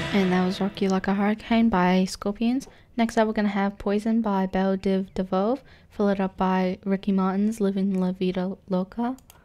And that was Rocky Like a Hurricane by Scorpions. Next up, we're going to have Poison by Belle Div DeVove, followed up by Ricky Martin's Living La Vida Loca.